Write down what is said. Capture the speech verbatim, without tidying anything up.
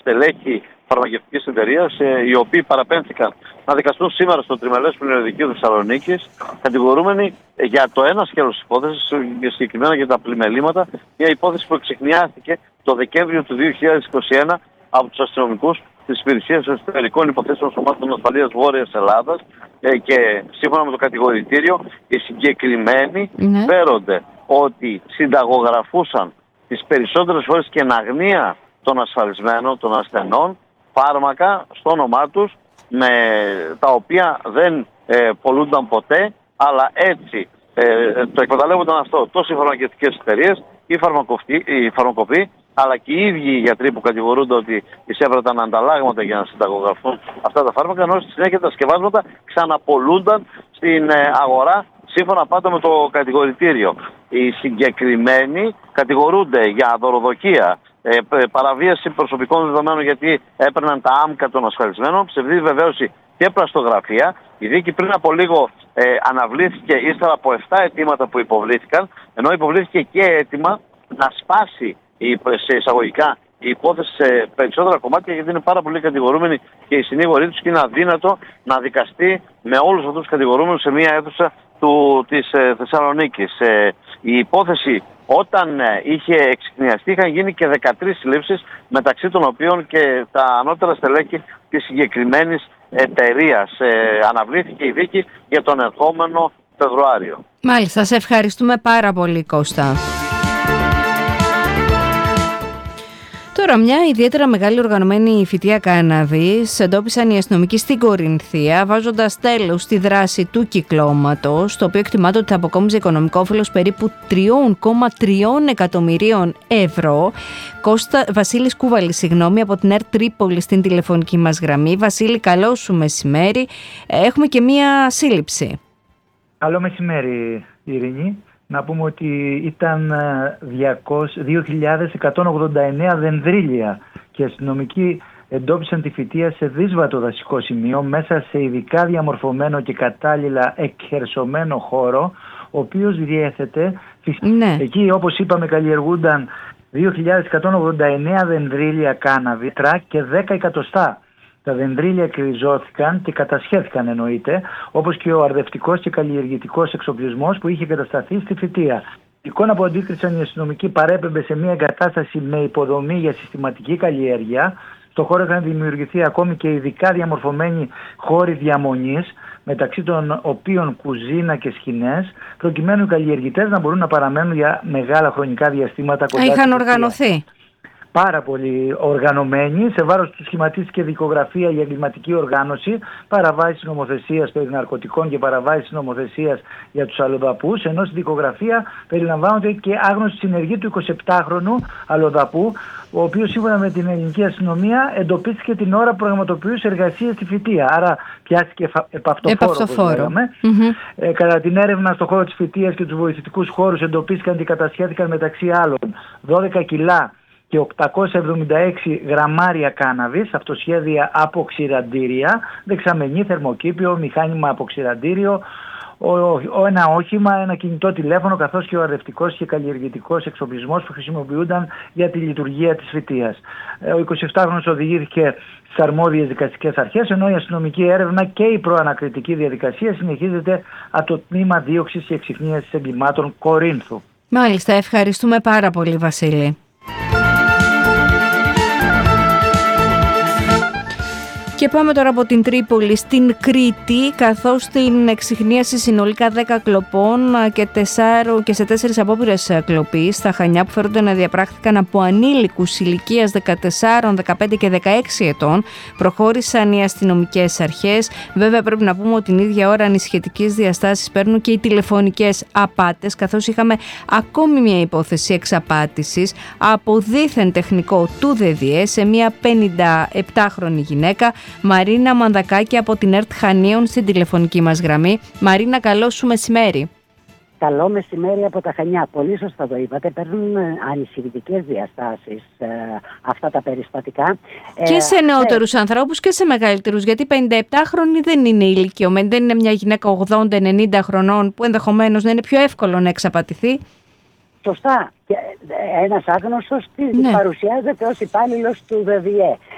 στελέχη φαρμακευτικής εταιρείας, οι οποίοι παραπέμφθηκαν να δικαστούν σήμερα στο Τριμελές Πλημελιωδικείου Θεσσαλονίκης, κατηγορούμενοι για το ένα σκέλος της υπόθεσης, συγκεκριμένα για τα πλημελήματα, μια υπόθεση που εξιχνιάστηκε το Δεκέμβριο του δύο χιλιάδες είκοσι ένα από τους αστυνομικούς της Υπηρεσίας Εσωτερικών Υποθέσεων Σωμάτων Ασφαλείας Βόρειας Ελλάδας, και σύμφωνα με το κατηγορητήριο, οι συγκεκριμένοι ναι. φέρονται ότι συνταγογραφούσαν τις περισσότερες φορές και εν αγνία των ασφαλισμένων, των ασθενών, φάρμακα στο όνομά τους, με τα οποία δεν ε, πολλούνταν ποτέ, αλλά έτσι ε, το εκμεταλλεύονταν αυτό τόσο οι φαρμακευτικές εταιρείες, οι φαρμακοποιοί, αλλά και οι ίδιοι οι γιατροί που κατηγορούνται ότι εισέβραταν ανταλλάγματα για να συνταγογραφούν αυτά τα φάρμακα, ενώ στη συνέχεια τα σκευάσματα ξαναπολούνταν στην ε, αγορά, σύμφωνα πάντα με το κατηγορητήριο. Οι συγκεκριμένοι κατηγορούνται για δωροδοκία, ε, παραβίαση προσωπικών δεδομένων γιατί έπαιρναν τα άμκα των ασφαλισμένων, ψευδή βεβαίωση και πλαστογραφία. Η δίκη πριν από λίγο ε, αναβλήθηκε ύστερα από επτά αιτήματα που υποβλήθηκαν, ενώ υποβλήθηκε και αίτημα να σπάσει η, σε εισαγωγικά η υπόθεση σε περισσότερα κομμάτια, γιατί είναι πάρα πολλοί κατηγορούμενοι και οι συνήγοροι τους και είναι αδύνατο να δικαστεί με όλους αυτούς τους κατηγορούμενους σε μια αίθουσα του, της ε, Θεσσαλονίκης. Ε, η υπόθεση όταν ε, είχε εξυχνιαστεί είχαν γίνει και δεκατρείς συλλήψεις, μεταξύ των οποίων και τα ανώτερα στελέχη της συγκεκριμένης εταιρείας. Ε, αναβλήθηκε η δίκη για τον ερχόμενο Φεβρουάριο. Μάλιστα, σε ευχαριστούμε πάρα πολύ, Κώστα. Τώρα, μια ιδιαίτερα μεγάλη οργανωμένη φυτεία κάναβης εντόπισαν οι αστυνομικοί στην Κορινθία, βάζοντας τέλος στη δράση του κυκλώματος, το οποίο εκτιμάται ότι θα αποκόμιζε οικονομικό όφελος περίπου τρία κόμμα τρία εκατομμυρίων ευρώ. Κώστα, Βασίλης Κούβαλης, συγγνώμη, από την ΕΡΤ Τρίπολη στην τηλεφωνική μας γραμμή. Βασίλη, καλό σου μεσημέρι. Έχουμε και μια σύλληψη. Καλό μεσημέρι, Ειρήνη. Να πούμε ότι ήταν δύο χιλιάδες εκατόν ογδόντα εννέα δενδρίλια και οι αστυνομικοί εντόπισαν τη φυτεία σε δύσβατο δασικό σημείο μέσα σε ειδικά διαμορφωμένο και κατάλληλα εκχερσωμένο χώρο, ο οποίος διέθετε. Ναι. Εκεί, όπως είπαμε, καλλιεργούνταν δύο χιλιάδες εκατόν ογδόντα εννέα δενδρίλια κάναβη και δέκα εκατοστά. Τα δενδρίλια κρυζώθηκαν και κατασχέθηκαν, εννοείται, όπως και ο αρδευτικός και καλλιεργητικός εξοπλισμός που είχε κατασταθεί στη φυτεία. Η εικόνα που αντίκρισαν οι αστυνομικοί παρέπεμπε σε μια εγκατάσταση με υποδομή για συστηματική καλλιέργεια. Στο χώρο είχαν δημιουργηθεί ακόμη και ειδικά διαμορφωμένοι χώροι διαμονής, μεταξύ των οποίων κουζίνα και σκηνές, προκειμένου οι καλλιεργητές να μπορούν να παραμένουν για μεγάλα χρονικά διαστήματα κοντά. Είχαν οργανωθεί. Πάρα πολύ οργανωμένοι, σε βάρος του σχηματίστηκε δικογραφία για εγκληματική οργάνωση, παραβάσεις νομοθεσίας περί ναρκωτικών και παραβάσεις νομοθεσίας για τους αλλοδαπούς, ενώ στη δικογραφία περιλαμβάνονται και άγνωστη συνεργή του εικοσιεπτάχρονου αλλοδαπού, ο οποίος σύμφωνα με την ελληνική αστυνομία εντοπίστηκε την ώρα που πραγματοποιούσε εργασίες στη φυτεία. Άρα πιάστηκε επαυτοφόρο, όπως λέγαμε. Mm-hmm. Ε, κατά την έρευνα στον χώρο της φυτείας και τους βοηθητικούς χώρους εντοπίστηκαν και κατασχέθηκαν μεταξύ άλλων δώδεκα κιλά και οκτακόσια εβδομήντα έξι γραμμάρια κάναβης, αυτοσχέδια από ξηραντήρια, δεξαμενή, θερμοκήπιο, μηχάνημα από ξηραντήριο, ο, ο, ένα όχημα, ένα κινητό τηλέφωνο, καθώς και ο αρδευτικός και καλλιεργητικός εξοπλισμός που χρησιμοποιούνταν για τη λειτουργία της φυτείας. Ο εικοσιεπτάχρονος οδηγήθηκε στις αρμόδιες δικαστικές αρχές, ενώ η αστυνομική έρευνα και η προανακριτική διαδικασία συνεχίζεται από το τμήμα δίωξης και εξυχνίασης εγκλημάτων Κορίνθου. Μάλιστα, ευχαριστούμε πάρα πολύ, Βασίλη. Και πάμε τώρα από την Τρίπολη στην Κρήτη, καθώς στην εξιχνίαση συνολικά δέκα κλοπών και, τεσσάρου, και σε τέσσερις απόπειρες κλοπής στα Χανιά που φέρονται να διαπράχθηκαν από ανήλικους ηλικίας δεκατέσσερα, δεκαπέντε και δεκαέξι ετών, προχώρησαν οι αστυνομικές αρχές. Βέβαια πρέπει να πούμε ότι την ίδια ώρα ανησυχητικές διαστάσεις παίρνουν και οι τηλεφωνικές απάτες, καθώς είχαμε ακόμη μια υπόθεση εξαπάτησης από δίθεν τεχνικό του ΔΕΔΙΕ σε μια πενηνταεπτάχρονη γυναίκα, Μαρίνα Μανδακάκη από την ΕΡΤ Χανίων στην τηλεφωνική μας γραμμή. Μαρίνα, καλό σου μεσημέρι. Καλό μεσημέρι από τα Χανιά. Πολύ σωστά το είπατε. Παίρνουν ανησυχητικές διαστάσεις ε, αυτά τα περιστατικά. Και σε νεότερους ε, ανθρώπους και σε μεγαλύτερους. Γιατί πενηνταεπτάχρονοι δεν είναι ηλικιωμένοι. Δεν είναι μια γυναίκα ογδόντα ενενήντα χρονών που ενδεχομένως να είναι πιο εύκολο να εξαπατηθεί. Σωστά. Και ένας άγνωστος ναι. παρουσιάζεται ως υπάλληλος του ΔΕΔΙΕ.